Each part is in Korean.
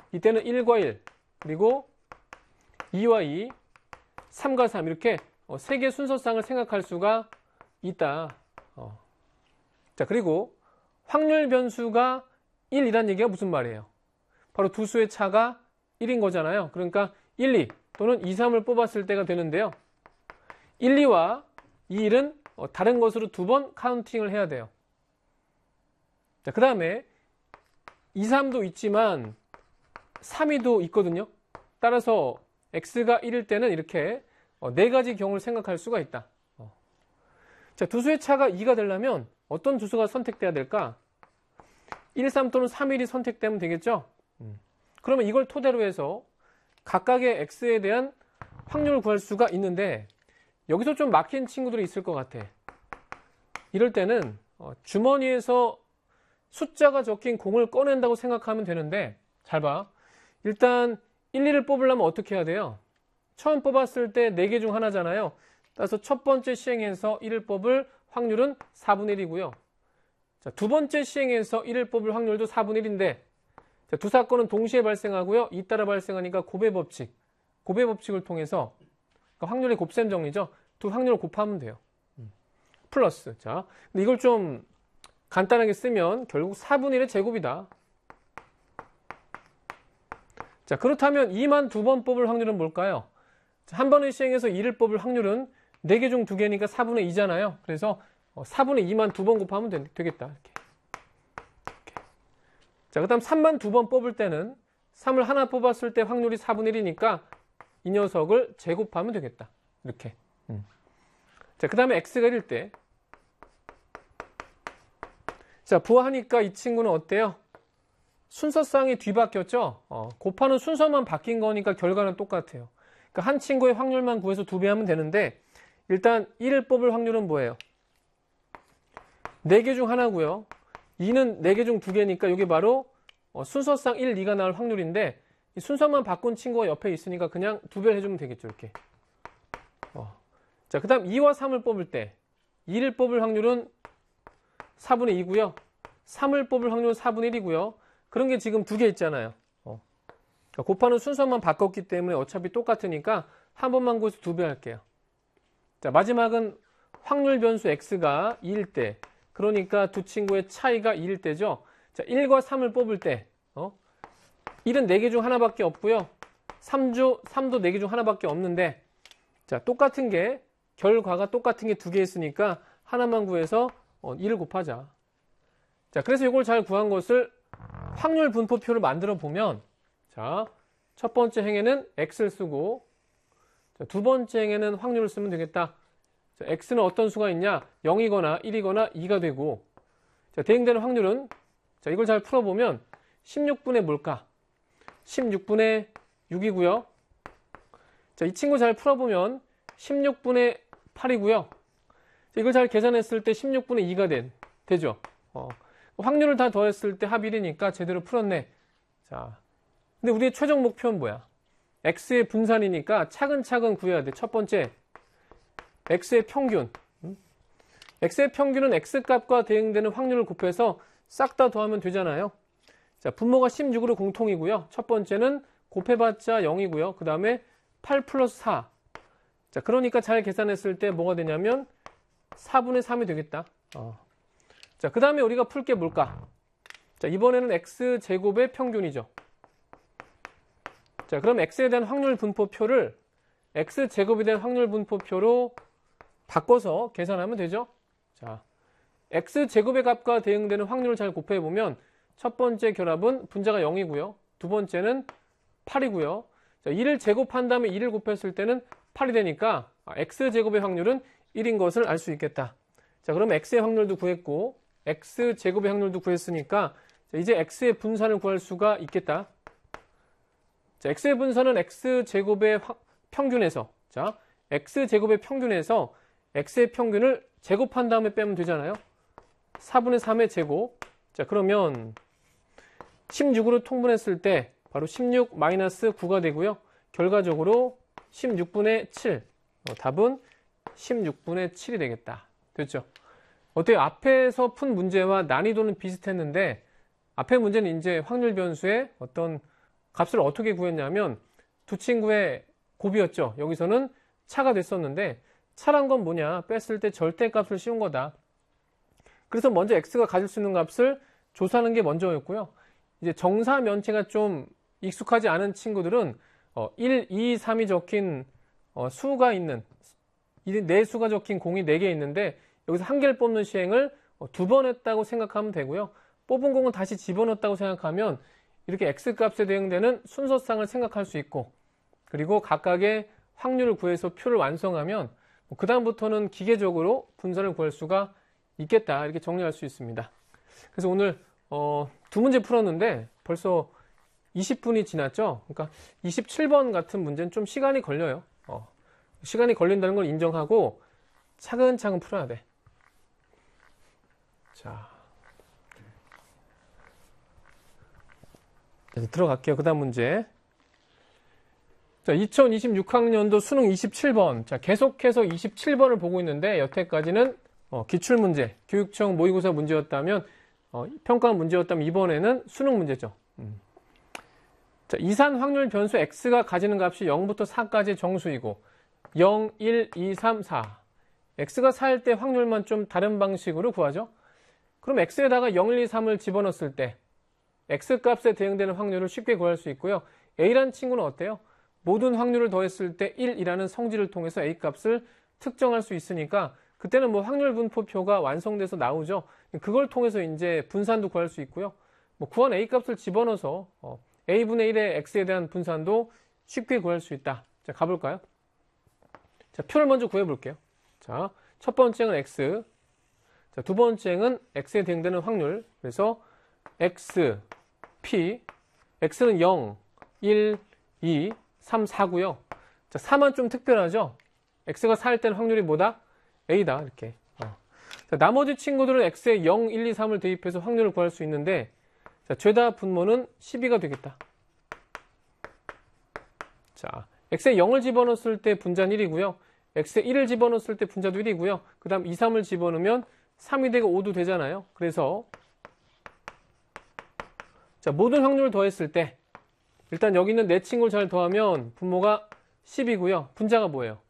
이때는 1과 1, 그리고 2와 2, 3과 3 이렇게 세 개의 순서상을 생각할 수가 있다. 자, 그리고 확률 변수가 1이란 얘기가 무슨 말이에요? 바로 두 수의 차가 1인 거잖아요. 그러니까 1, 2 또는 2, 3을 뽑았을 때가 되는데요. 1, 2와 2, 1은 다른 것으로 두 번 카운팅을 해야 돼요. 자, 그 다음에 2, 3도 있지만 3, 2도 있거든요. 따라서 x가 1일 때는 이렇게 네 가지 경우를 생각할 수가 있다. 자, 두 수의 차가 2가 되려면 어떤 두 수가 선택돼야 될까? 1, 3 또는 3, 1이 선택되면 되겠죠? 그러면 이걸 토대로 해서 각각의 x에 대한 확률을 구할 수가 있는데 여기서 좀 막힌 친구들이 있을 것 같아. 이럴 때는 주머니에서 숫자가 적힌 공을 꺼낸다고 생각하면 되는데 잘 봐. 일단 1, 2를 뽑으려면 어떻게 해야 돼요? 처음 뽑았을 때 4개 중 하나잖아요. 따라서 첫 번째 시행에서 1을 뽑을 확률은 4분의 1이고요. 자, 두 번째 시행에서 1을 뽑을 확률도 4분의 1인데 자, 두 사건은 동시에 발생하고요. 잇따라 발생하니까 곱의 법칙을 통해서 그러니까 확률의 곱셈 정리죠. 두 확률을 곱하면 돼요. 플러스. 자, 근데 이걸 좀 간단하게 쓰면 결국 4분의 1의 제곱이다. 자, 그렇다면 2만 두 번 뽑을 확률은 뭘까요? 자, 한 번의 시행에서 2를 뽑을 확률은 4개 중 2개니까 4분의 2잖아요. 그래서 4분의 2만 두 번 곱하면 되겠다. 이렇게. 자, 그 다음 3만 두 번 뽑을 때는 3을 하나 뽑았을 때 확률이 4분의 1이니까 이 녀석을 제곱하면 되겠다. 이렇게. 자, 그 다음에 x가 1일 때. 자, 부하하니까 이 친구는 어때요? 순서상이 뒤바뀌었죠? 곱하는 순서만 바뀐 거니까 결과는 똑같아요. 그러니까 한 친구의 확률만 구해서 2배 하면 되는데 일단 1을 뽑을 확률은 뭐예요? 4개 중 하나고요. 2는 4개 중 2개니까 이게 바로 순서상 1, 2가 나올 확률인데 이 순서만 바꾼 친구가 옆에 있으니까 그냥 2배를 해주면 되겠죠. 이렇게. 자, 그 다음 2와 3을 뽑을 때 2를 뽑을 확률은 4분의 2고요. 3을 뽑을 확률은 4분의 1이고요. 그런 게 지금 2개 있잖아요. 그러니까 곱하는 순서만 바꿨기 때문에 어차피 똑같으니까 한 번만 구해서 2배 할게요. 자, 마지막은 확률 변수 x가 2일 때 그러니까 두 친구의 차이가 2일 때죠. 자, 1과 3을 뽑을 때 1은 4개 중 하나밖에 없고요. 3도 4개 중 하나밖에 없는데 자, 똑같은 게 결과가 똑같은 게 2개 있으니까 하나만 구해서 2를 곱하자. 자, 그래서 이걸 잘 구한 것을 확률 분포표를 만들어 보면 자, 첫 번째 행에는 x를 쓰고 자, 두 번째 행에는 확률을 쓰면 되겠다. 자, x는 어떤 수가 있냐? 0이거나 1이거나 2가 되고 자, 대응되는 확률은 자, 이걸 잘 풀어보면 16분의 뭘까? 16분의 6이고요. 자, 이 친구 잘 풀어보면 16분의 8이고요. 자, 이걸 잘 계산했을 때 16분의 2가 되죠. 확률을 다 더했을 때 합 1이니까 제대로 풀었네. 자, 근데 우리의 최종 목표는 뭐야? x의 분산이니까 차근차근 구해야 돼. 첫 번째, x의 평균. x의 평균은 x값과 대응되는 확률을 곱해서 싹 다 더하면 되잖아요. 자, 분모가 16으로 공통이고요. 첫 번째는 곱해봤자 0이고요. 그 다음에 8 플러스 4. 자, 그러니까 잘 계산했을 때 뭐가 되냐면 4분의 3이 되겠다. 자, 그 다음에 우리가 풀 게 뭘까? 자, 이번에는 x제곱의 평균이죠. 자, 그럼 x에 대한 확률 분포표를 x제곱에 대한 확률 분포표로 바꿔서 계산하면 되죠. 자, x제곱의 값과 대응되는 확률을 잘 곱해보면 첫 번째 결합은 분자가 0이고요. 두 번째는 8이고요. 자, 2를 제곱한 다음에 2를 곱했을 때는 8이 되니까 x제곱의 확률은 1인 것을 알 수 있겠다. 자, 그럼 x의 확률도 구했고 x제곱의 확률도 구했으니까 자, 이제 x의 분산을 구할 수가 있겠다. 자, x의 분산은 x제곱의 평균에서 자, x제곱의 평균에서 x의 평균을 제곱한 다음에 빼면 되잖아요. 4분의 3의 제곱. 자, 그러면 16으로 통분했을 때 바로 16 마이너스 9가 되고요. 결과적으로 16분의 7. 답은 16분의 7이 되겠다. 됐죠? 어때요? 앞에서 푼 문제와 난이도는 비슷했는데 앞에 문제는 이제 확률 변수의 어떤 값을 어떻게 구했냐면 두 친구의 곱이었죠. 여기서는 차가 됐었는데 차란 건 뭐냐? 뺐을 때 절대값을 씌운 거다. 그래서 먼저 x가 가질 수 있는 값을 조사하는 게 먼저였고요. 이제 정사면체가 좀 익숙하지 않은 친구들은 1, 2, 3이 적힌 수가 있는 네 수가 적힌 공이 4개 있는데 여기서 한 개를 뽑는 시행을 2번 했다고 생각하면 되고요. 뽑은 공은 다시 집어넣었다고 생각하면 이렇게 x값에 대응되는 순서상을 생각할 수 있고 그리고 각각의 확률을 구해서 표를 완성하면 그 다음부터는 기계적으로 분산을 구할 수가 있겠다 이렇게 정리할 수 있습니다. 그래서 오늘 두 문제 풀었는데 벌써 20분이 지났죠. 그러니까 27번 같은 문제는 좀 시간이 걸려요. 시간이 걸린다는 걸 인정하고 차근차근 풀어야 돼. 자, 이제 들어갈게요. 그 다음 문제. 자, 2026학년도 수능 27번. 자, 계속해서 27번을 보고 있는데 여태까지는 기출문제, 교육청 모의고사 문제였다면 평가 문제였다면 이번에는 수능 문제죠. 자, 이산 확률 변수 x가 가지는 값이 0부터 4까지 정수이고 0, 1, 2, 3, 4 x가 4일 때 확률만 좀 다른 방식으로 구하죠. 그럼 x에다가 0, 1, 2, 3을 집어넣었을 때 x값에 대응되는 확률을 쉽게 구할 수 있고요. a라는 친구는 어때요? 모든 확률을 더했을 때 1이라는 성질을 통해서 a값을 특정할 수 있으니까 그때는 뭐 확률 분포표가 완성돼서 나오죠. 그걸 통해서 이제 분산도 구할 수 있고요. 뭐 구한 a값을 집어넣어서 a분의 1의 x에 대한 분산도 쉽게 구할 수 있다. 자, 가볼까요? 자, 표를 먼저 구해볼게요. 자, 첫 번째는 x. 자, 두 번째는 x에 대응되는 확률. 그래서 x, p, x는 0, 1, 2, 3, 4고요. 자, 4만 좀 특별하죠? x가 4일 때는 확률이 뭐다? a다. 이렇게. 자, 나머지 친구들은 x에 0, 1, 2, 3을 대입해서 확률을 구할 수 있는데 자, 죄다 분모는 12가 되겠다. 자, x에 0을 집어넣었을 때 분자는 1이고요. x에 1을 집어넣었을 때 분자도 1이고요. 그 다음 2, 3을 집어넣으면 3이 되고 5도 되잖아요. 그래서 자, 모든 확률을 더했을 때 일단 여기 있는 네 친구를 잘 더하면 분모가 10이고요. 분자가 뭐예요?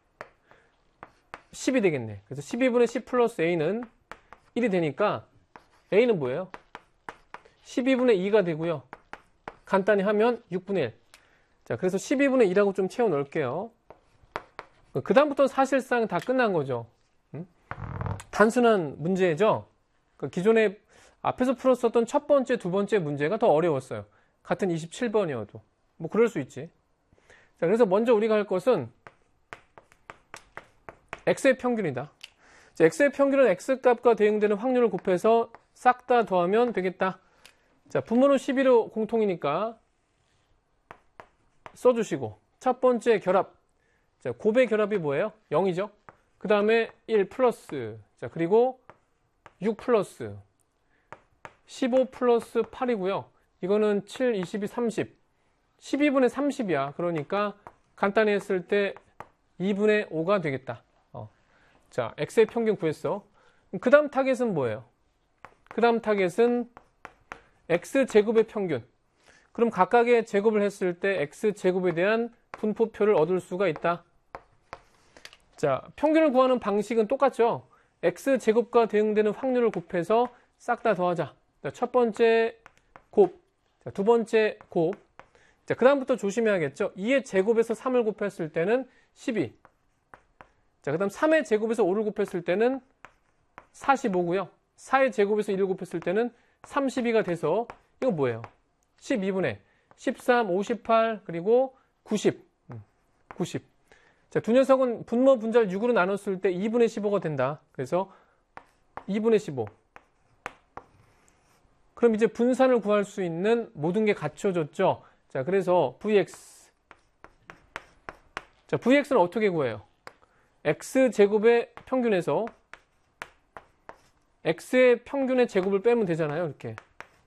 10이 되겠네. 그래서 12분의 10 플러스 a는 1이 되니까 a는 뭐예요? 12분의 2가 되고요. 간단히 하면 6분의 1. 자, 그래서 12분의 2라고 좀 채워 넣을게요. 그 다음부터는 사실상 다 끝난 거죠. 단순한 문제죠. 기존에 앞에서 풀었었던 첫 번째, 두 번째 문제가 더 어려웠어요. 같은 27번이어도. 뭐 그럴 수 있지. 자, 그래서 먼저 우리가 할 것은 x의 평균이다. 자, x의 평균은 x값과 대응되는 확률을 곱해서 싹 다 더하면 되겠다. 자, 분모는 12로 공통이니까 써주시고 첫 번째 결합. 자, 곱의 결합이 뭐예요? 0이죠. 그 다음에 1 플러스 자, 그리고 6 플러스 15 플러스 8이고요. 이거는 7, 22, 30 12분의 30이야. 그러니까 간단히 했을 때 2분의 5가 되겠다. 자, x의 평균 구했어. 그 다음 타겟은 뭐예요? 그 다음 타겟은 x제곱의 평균. 그럼 각각의 제곱을 했을 때 x제곱에 대한 분포표를 얻을 수가 있다. 자, 평균을 구하는 방식은 똑같죠. x제곱과 대응되는 확률을 곱해서 싹 다 더하자. 자, 첫 번째 곱, 자, 두 번째 곱. 자, 그 다음부터 조심해야겠죠. 2의 제곱에서 3을 곱했을 때는 12. 자, 그 다음 3의 제곱에서 5를 곱했을 때는 45고요. 4의 제곱에서 1을 곱했을 때는 32가 돼서 이거 뭐예요? 12분의 13, 58, 그리고 90. 90. 자, 두 녀석은 분모 분자를 6으로 나눴을 때 2분의 15가 된다. 그래서 2분의 15. 그럼 이제 분산을 구할 수 있는 모든 게 갖춰졌죠. 자, 그래서 vx. 자, vx는 어떻게 구해요? x제곱의 평균에서 x의 평균의 제곱을 빼면 되잖아요. 이렇게.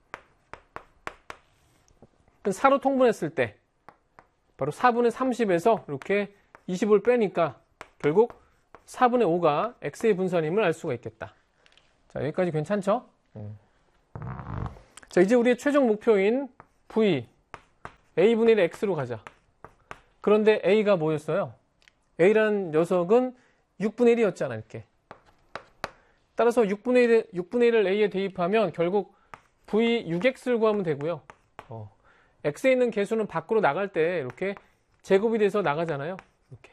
4로 통분했을 때 바로 4분의 30에서 이렇게 20을 빼니까 결국 4분의 5가 x의 분산임을 알 수가 있겠다. 자, 여기까지 괜찮죠? 자, 이제 우리의 최종 목표인 v, a분의 1의 x로 가자. 그런데 a가 뭐였어요? a라는 녀석은 6분의 1이었잖아, 이렇게. 따라서 6분의 1을 a에 대입하면 결국 v6x를 구하면 되고요. x에 있는 개수는 밖으로 나갈 때 이렇게 제곱이 돼서 나가잖아요. 이렇게.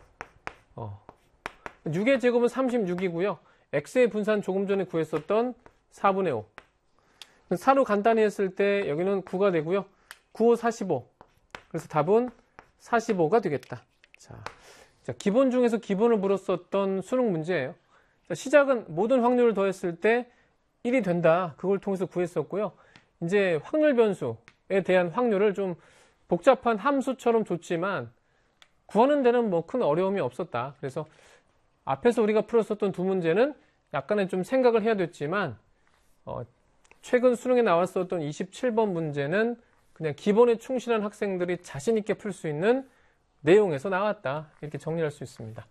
6의 제곱은 36이고요. x의 분산 조금 전에 구했었던 4분의 5. 4로 간단히 했을 때 여기는 9가 되고요. 9, 5, 45. 그래서 답은 45가 되겠다. 자, 기본 중에서 기본을 물었었던 수능 문제예요. 자, 시작은 모든 확률을 더했을 때 1이 된다. 그걸 통해서 구했었고요. 이제 확률 변수에 대한 확률을 좀 복잡한 함수처럼 줬지만 구하는 데는 뭐 큰 어려움이 없었다. 그래서 앞에서 우리가 풀었었던 두 문제는 약간의 좀 생각을 해야 됐지만 최근 수능에 나왔었던 27번 문제는 그냥 기본에 충실한 학생들이 자신 있게 풀 수 있는 내용에서 나왔다. 이렇게 정리할 수 있습니다.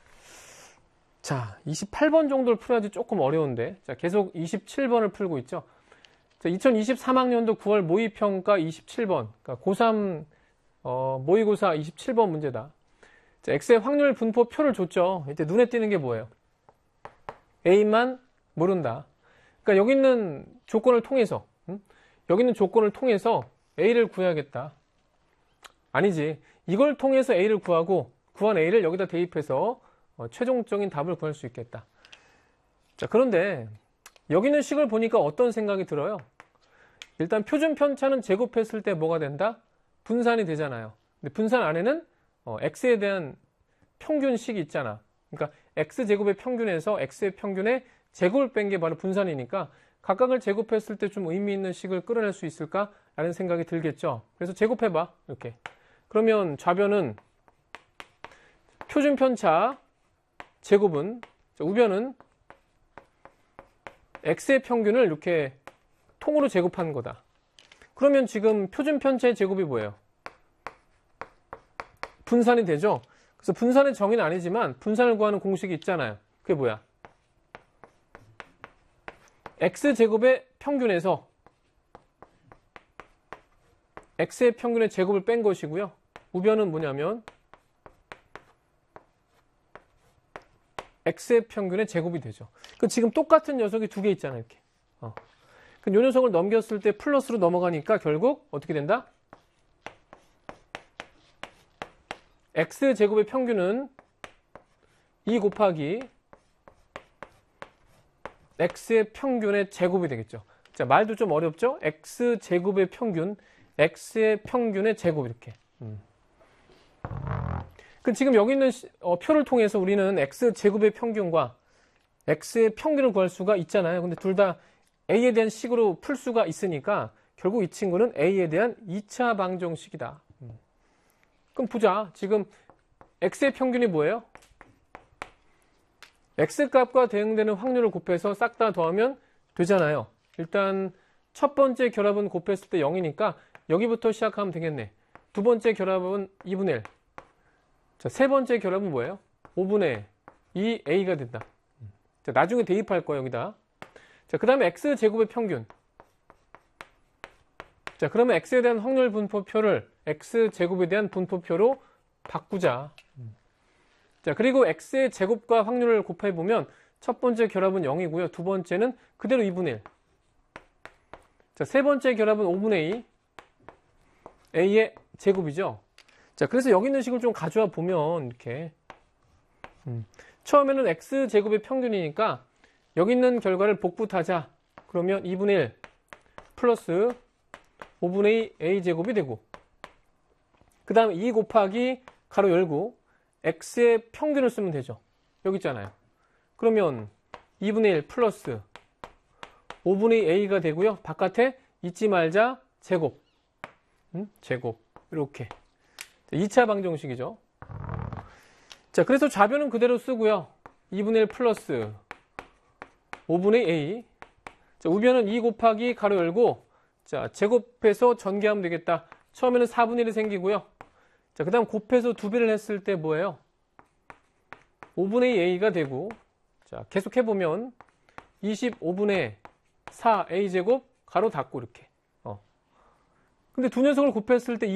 자, 28번 정도를 풀어야지 조금 어려운데. 자, 계속 27번을 풀고 있죠. 자, 2023학년도 9월 모의평가 27번. 그러니까 고3 모의고사 27번 문제다. 자, X의 확률 분포 표를 줬죠. 이때 눈에 띄는 게 뭐예요? A만 모른다. 그러니까 여기 있는 조건을 통해서 여기 있는 조건을 통해서 A를 구해야겠다. 아니지. 이걸 통해서 A를 구하고 구한 A를 여기다 대입해서 최종적인 답을 구할 수 있겠다. 자, 그런데 여기 있는 식을 보니까 어떤 생각이 들어요? 일단 표준 편차는 제곱했을 때 뭐가 된다? 분산이 되잖아요. 근데 분산 안에는 x에 대한 평균식이 있잖아. 그러니까 x제곱의 평균에서 x의 평균에 제곱을 뺀 게 바로 분산이니까 각각을 제곱했을 때 좀 의미 있는 식을 끌어낼 수 있을까라는 생각이 들겠죠. 그래서 제곱해봐. 이렇게. 그러면 좌변은 표준 편차 제곱은, 우변은 x의 평균을 이렇게 통으로 제곱한 거다. 그러면 지금 표준 편차의 제곱이 뭐예요? 분산이 되죠? 그래서 분산의 정의는 아니지만 분산을 구하는 공식이 있잖아요. 그게 뭐야? x제곱의 평균에서 x의 평균의 제곱을 뺀 것이고요. 우변은 뭐냐면 x의 평균의 제곱이 되죠. 그 지금 똑같은 녀석이 두 개 있잖아요. 이렇게. 이 녀석을 넘겼을 때 플러스로 넘어가니까 결국 어떻게 된다? x제곱의 평균은 2 곱하기 x의 평균의 제곱이 되겠죠. 자, 말도 좀 어렵죠? x제곱의 평균, x의 평균의 제곱 이렇게. 그 지금 여기 있는 표를 통해서 우리는 x제곱의 평균과 x의 평균을 구할 수가 있잖아요. 근데 둘 다 a에 대한 식으로 풀 수가 있으니까 결국 이 친구는 a에 대한 2차 방정식이다. 그럼 보자. 지금 x의 평균이 뭐예요? x값과 대응되는 확률을 곱해서 싹 다 더하면 되잖아요. 일단 첫 번째 결합은 곱했을 때 0이니까 여기부터 시작하면 되겠네. 두 번째 결합은 2분의 1. 자, 세 번째 결합은 뭐예요? 5분의 2a가 된다. 자, 나중에 대입할 거예요, 여기다. 자, 그 다음에 x제곱의 평균. 자, 그러면 x에 대한 확률 분포표를 x제곱에 대한 분포표로 바꾸자. 자, 그리고 x의 제곱과 확률을 곱해보면 첫 번째 결합은 0이고요. 두 번째는 그대로 2분의 1. 자, 세 번째 결합은 5분의 2. a의 제곱이죠. 자, 그래서 여기 있는 식을 좀 가져와 보면 이렇게 처음에는 x제곱의 평균이니까 여기 있는 결과를 복붙하자. 그러면 2분의 1 플러스 5분의 2 a제곱이 되고 그 다음에 2 곱하기 가로 열고 x의 평균을 쓰면 되죠. 여기 있잖아요. 그러면 2분의 1 플러스 5분의 2 a가 되고요. 바깥에 잊지 말자 제곱. 제곱. 이렇게. 2차 방정식이죠. 자, 그래서 좌변은 그대로 쓰고요. 2분의 1 플러스 5분의 a. 자, 우변은 2 곱하기 가로 열고 자, 제곱해서 전개하면 되겠다. 처음에는 4분의 1이 생기고요. 자, 그 다음 곱해서 2배를 했을 때 뭐예요? 5분의 2a가 되고 자, 계속 해보면 25분의 4a제곱 가로 닫고 이렇게. 근데 두 녀석을 곱했을 때